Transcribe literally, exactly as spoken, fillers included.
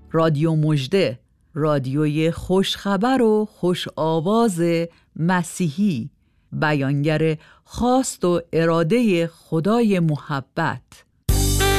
رادیو مژده، رادیوی خوشخبر و خوش آواز مسیحی، بیانگر خواست و اراده خدای محبت.